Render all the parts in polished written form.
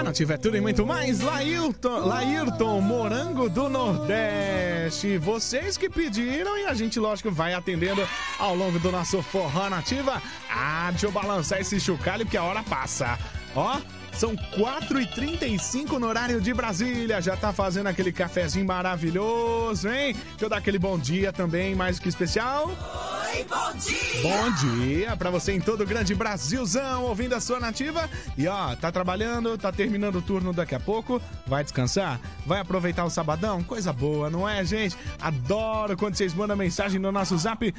A Nativa é tudo e muito mais. Laírton, Morango do Nordeste. Vocês que pediram e a gente, lógico, vai atendendo ao longo do nosso Forró Nativa. Deixa eu balançar esse chocalho que a hora passa. Ó, são 4h35 no horário de Brasília. Já tá fazendo aquele cafezinho maravilhoso, hein? Deixa eu dar aquele bom dia também, mais que especial. Oi, bom dia! Bom dia pra você em todo o grande Brasilzão, ouvindo a sua Nativa. E ó, tá trabalhando, tá terminando o turno daqui a pouco. Vai descansar? Vai aproveitar o sabadão? Coisa boa, não é, gente? Adoro quando vocês mandam mensagem no nosso zap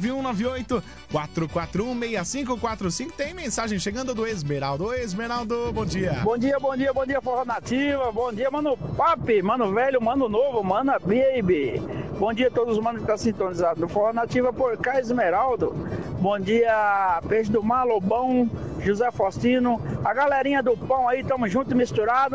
9198-441-6545. Tem mensagem chegando do Esmeraldo. Oi, Esmeraldo, bom dia. Bom dia, Forró Nativa. Bom dia, mano Papi, mano velho, mano novo, mana baby. Bom dia a todos os manos que estão sintonizados no Forró Nativa por cá, Esmeraldo. Bom dia, Peixe do Mar, Lobão, José Faustino, a galerinha do pão aí, tamo junto e misturado.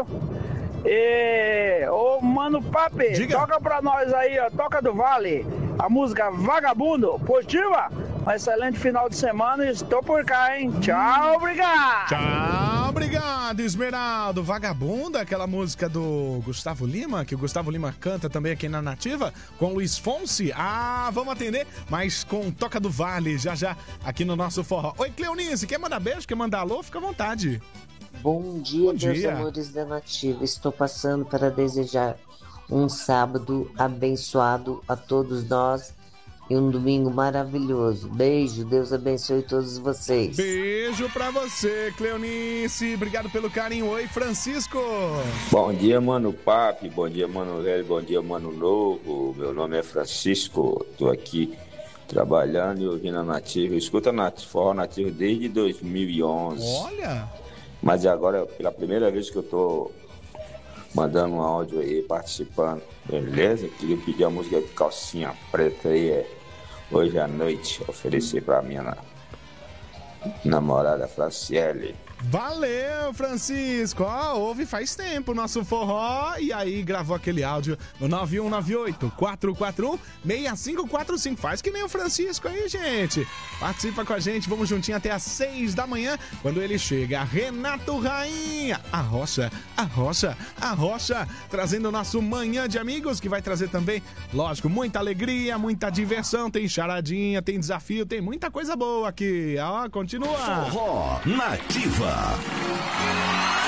Ô, mano Papi, diga. Toca pra nós aí, ó, Toca do Vale, a música Vagabundo, positiva? Um excelente final de semana e estou por cá, hein? Tchau, obrigado! Tchau, obrigado, Esmeraldo. Vagabunda, aquela música do Gustavo Lima, que o Gustavo Lima canta também aqui na Nativa, com Luiz Fonsi. Vamos atender, mas com Toca do Vale, já, aqui no nosso forró. Oi, Cleonice, quer mandar beijo, quer mandar alô? Fica à vontade. Bom dia, meus amores da Nativa. Estou passando para desejar um sábado abençoado a todos nós e um domingo maravilhoso. Beijo, Deus abençoe todos vocês. Beijo pra você, Cleonice. Obrigado pelo carinho. Oi, Francisco. Bom dia, mano Papi. Bom dia, mano velho. Bom dia, mano novo. Meu nome é Francisco. Tô aqui trabalhando e ouvindo a Nativa. Escuta a Forró Nativa desde 2011. Olha! Mas agora, pela primeira vez que eu tô mandando um áudio aí, participando. Beleza? Queria pedir a música de Calcinha Preta aí, hoje à noite, oferecer pra minha namorada Franciele. Valeu, Francisco. Ouve faz tempo o nosso forró. E aí gravou aquele áudio no 9198-441-6545. Faz que nem o Francisco aí, gente. Participa com a gente, vamos juntinho até às 6 da manhã, quando ele chega. Renato Rainha, a Rocha, trazendo o nosso Manhã de Amigos, que vai trazer também, lógico, muita alegria, muita diversão. Tem charadinha, tem desafio, tem muita coisa boa aqui. Continua. Forró Nativa.